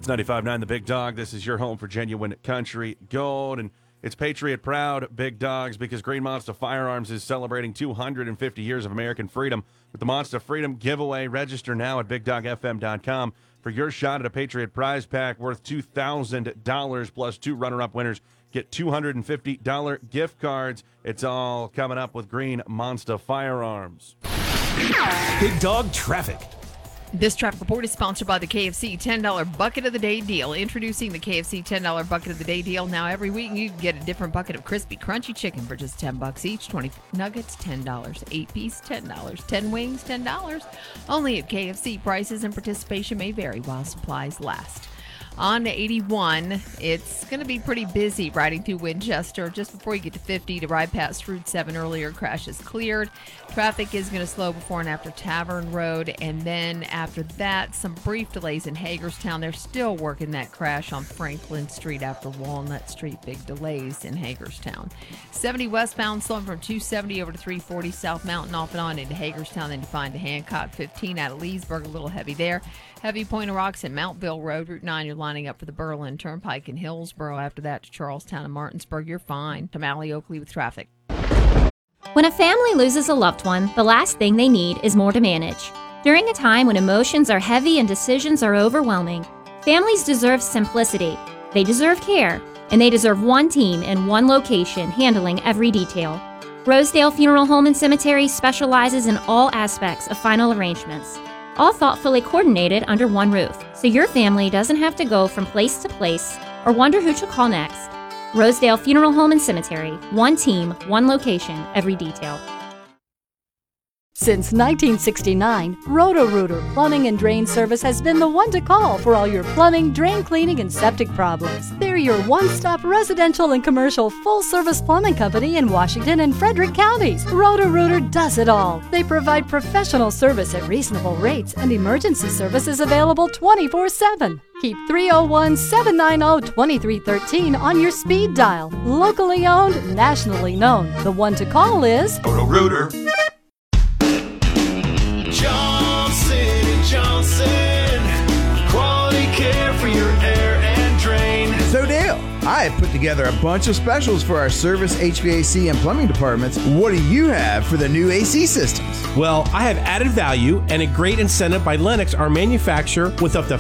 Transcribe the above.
It's 95.9 The Big Dog. This is your home for genuine country gold. And it's Patriot Proud, Big Dogs, because Green Monster Firearms is celebrating 250 years of American freedom with the Monster Freedom Giveaway. Register now at BigDogFM.com for your shot at a Patriot prize pack worth $2,000 plus 2 runner-up winners. Get $250 gift cards. It's all coming up with Green Monster Firearms. Big Dog Traffic. This traffic report is sponsored by the KFC $10 Bucket of the Day deal. Introducing the KFC $10 Bucket of the Day deal. Now, every week you can get a different bucket of crispy, crunchy chicken for just $10 each. 20 nuggets, $10. 8 piece, $10. 10 wings, $10. Only at KFC. Prices and participation may vary while supplies last. On 81, it's going to be pretty busy riding through Winchester. Just before you get to 50 to ride past Route 7 earlier, crash is cleared. Traffic is going to slow before and after Tavern Road. And then after that, some brief delays in Hagerstown. They're still working that crash on Franklin Street after Walnut Street. Big delays in Hagerstown. 70 westbound, slowing from 270 over to 340 South Mountain, off and on into Hagerstown. Then you find Hancock 15 out of Leesburg, a little heavy there. Heavy Point of Rocks and Mountville Road. Route 9, you're lining up for the Berlin Turnpike in Hillsboro. After that to Charlestown and Martinsburg, you're fine. Tamale Oakley with traffic. When a family loses a loved one, the last thing they need is more to manage. During a time when emotions are heavy and decisions are overwhelming, families deserve simplicity, they deserve care, and they deserve one team in one location handling every detail. Rosedale Funeral Home and Cemetery specializes in all aspects of final arrangements, all thoughtfully coordinated under one roof, so your family doesn't have to go from place to place or wonder who to call next. Rosedale Funeral Home and Cemetery, one team, one location, every detail. Since 1969, Roto-Rooter Plumbing and Drain Service has been the one to call for all your plumbing, drain cleaning, and septic problems. They're your one-stop residential and commercial full-service plumbing company in Washington and Frederick counties. Roto-Rooter does it all. They provide professional service at reasonable rates and emergency services available 24/7. Keep 301-790-2313 on your speed dial. Locally owned, nationally known. The one to call is Roto-Rooter. Johnson & Johnson, quality care for your air and drain. So Dale, I have put together a bunch of specials for our service, HVAC, and plumbing departments. What do you have for the new AC systems? Well, I have added value and a great incentive by Lennox, our manufacturer, with up to